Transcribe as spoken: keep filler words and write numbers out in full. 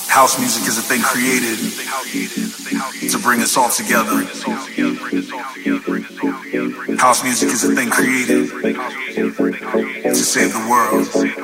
House music is a thing created to bring us all together. House music is a thing created to save the world.